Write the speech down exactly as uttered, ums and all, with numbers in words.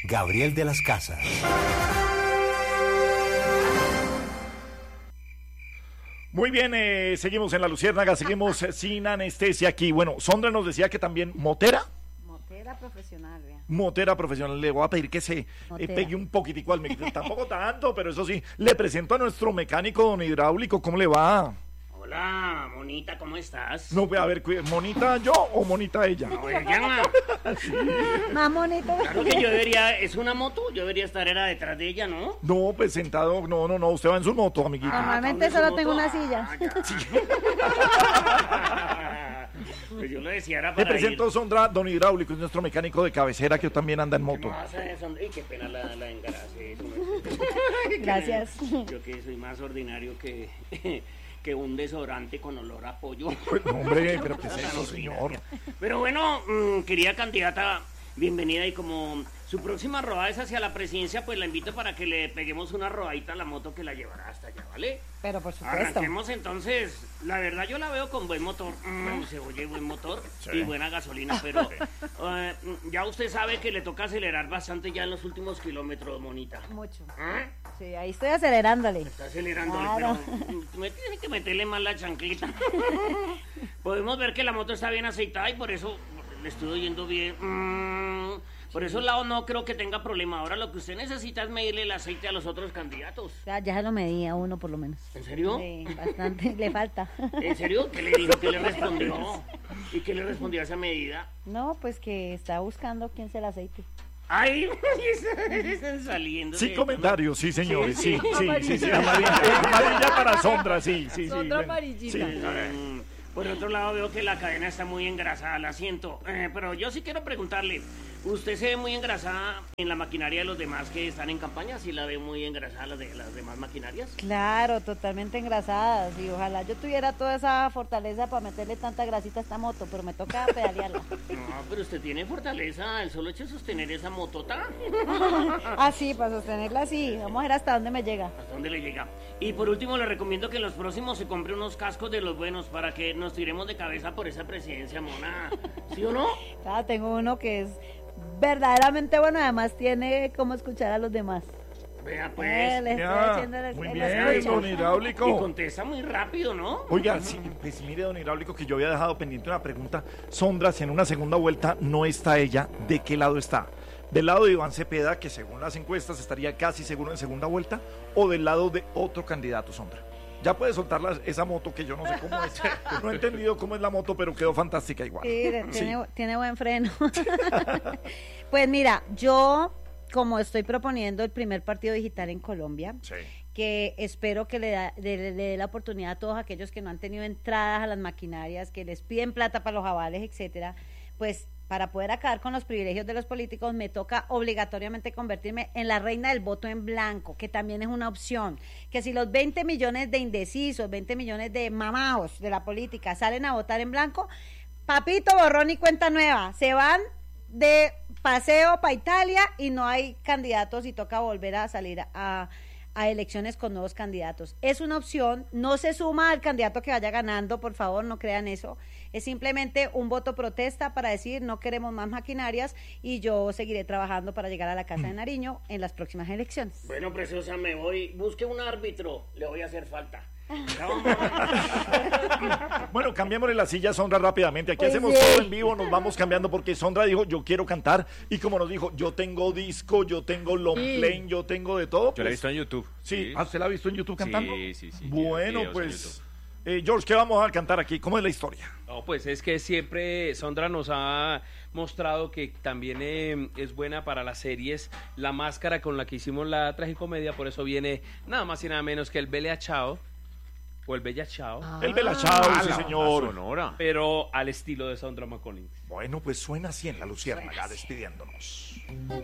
Gabriel de las Casas. Muy bien, eh, seguimos en La Luciérnaga, seguimos eh, sin anestesia aquí. Bueno, Sondra nos decía que también motera. Motera profesional, vea. Motera profesional, le voy a pedir que se eh, pegue un poquitico al micrófono, tampoco tanto, pero eso sí, le presento a nuestro mecánico don hidráulico, ¿cómo le va? Hola, monita, ¿cómo estás? No, a ver, ¿monita yo o monita ella? No, ella. Sí. Más bonito. Claro que yo debería, es una moto, yo debería estar era detrás de ella, ¿no? No, pues sentado, no, no, no, usted va en su moto, amiguito. Normalmente Ah, solo tengo una silla. Ah, sí. Pues yo le decía, era Le para presento ir. a Sondra, don hidráulico, es nuestro mecánico de cabecera que también anda en ¿Qué moto. pasa, Sondra? Ay, qué pena la, la engaracé. Gracias. Yo que soy más ordinario que... que un desodorante con olor a pollo. Pues, no, hombre, pero ¿qué es eso, señor? Pero bueno, mmm, querida candidata, bienvenida, y como su próxima rodada es hacia la presidencia, pues la invito para que le peguemos una rodadita a la moto que la llevará hasta allá, ¿vale? Pero por supuesto. Arranquemos entonces. La verdad yo la veo con buen motor. Mm, se oye buen motor Sí. y buena gasolina, pero eh, ya usted sabe que le toca acelerar bastante ya en los últimos kilómetros, monita. Mucho. ¿Ah? Sí, ahí estoy acelerándole. Está acelerándole, Claro. pero mm, me tiene que meterle más la chanclita. Podemos ver que la moto está bien aceitada y por eso le estoy oyendo bien. Mm, por eso lado no creo que tenga problema. Ahora lo que usted necesita es medirle el aceite a los otros candidatos. Ya, ya se lo medí a uno por lo menos. ¿En serio? Sí, bastante, le falta. ¿En serio? ¿Qué le dijo? ¿Qué le respondió? ¿Y qué le respondió a esa medida? No, pues que está buscando quién se el aceite. ¡Ay! Están saliendo. Sí, de- comentarios, sí, señores, sí, Sí, sí, sí, sí, sí, amarilla, amarilla para Sondra, sí, sí, sí. Sondra bueno, amarillita. sí. Mm, Por otro lado veo que la cadena está muy engrasada, la siento. Eh, pero yo sí quiero preguntarle, ¿usted se ve muy engrasada en la maquinaria de los demás que están en campaña? ¿Sí la ve muy engrasada las de las demás maquinarias? Claro, totalmente engrasadas. Y ojalá yo tuviera toda esa fortaleza para meterle tanta grasita a esta moto, pero me toca pedalearla. No, pero usted tiene fortaleza, el solo hecho de sostener esa motota. Ah, sí, para sostenerla sí. Vamos a ver hasta dónde me llega. ¿Hasta dónde le llega? Y por último le recomiendo que en los próximos se compre unos cascos de los buenos para que nos tiremos de cabeza por esa presidencia, mona. ¿Sí o no? Claro, tengo uno que es verdaderamente bueno, además tiene cómo escuchar a los demás. Vea Eh, pues. le estoy Ya, haciendo el, muy el bien, escucha. don Y hidráulico. contesta muy rápido, ¿no? Oiga, sí, pues mire, don hidráulico, que yo había dejado pendiente una pregunta. Sondra, si en una segunda vuelta no está ella, ¿de qué lado está? ¿Del lado de Iván Cepeda, que según las encuestas estaría casi seguro en segunda vuelta, o del lado de otro candidato, Sondra? Ya puede soltar la- esa moto que yo no sé cómo es. No he entendido cómo es la moto, pero quedó fantástica igual. Sí, de- Sí. Tiene, tiene buen freno. Pues mira, yo como estoy proponiendo el primer partido digital en Colombia, Sí. que espero que le, da- le- le- le dé la oportunidad a todos aquellos que no han tenido entradas a las maquinarias, que les piden plata para los avales, etcétera, pues para poder acabar con los privilegios de los políticos me toca obligatoriamente convertirme en la reina del voto en blanco, que también es una opción, que si los veinte millones de indecisos, veinte millones de mamados de la política salen a votar en blanco, papito, borrón y cuenta nueva, se van de paseo para Italia y no hay candidatos y toca volver a salir a, a elecciones con nuevos candidatos. Es una opción, no se suma al candidato que vaya ganando, por favor, no crean eso. Es simplemente un voto protesta para decir no queremos más maquinarias y yo seguiré trabajando para llegar a la Casa de Nariño en las próximas elecciones. Bueno, preciosa, me voy. Busque un árbitro, le voy a hacer falta. Chao. Bueno, cambiémosle la silla a Sondra rápidamente. Aquí Pues hacemos sí. todo en vivo, nos vamos cambiando porque Sondra dijo, yo quiero cantar. Y como nos dijo, yo tengo disco, yo tengo long play, yo tengo de todo. Yo la he pues, visto en YouTube. Sí, ¿ah, ¿usted la ha visto en YouTube cantando? Sí, sí, sí. Bueno, videos en pues, eh, George, ¿qué vamos a cantar aquí? ¿Cómo es la historia? No, pues es que siempre Sondra nos ha mostrado que también eh, es buena para las series. La máscara con la que hicimos la tragicomedia, por eso viene nada más y nada menos que el Bella Chao o el Bella Chao, El Bella Chao, Ah, sí la señor. sonora, pero al estilo de Sondra McCollins. Bueno, pues suena así en La Luciérnaga, despidiéndonos.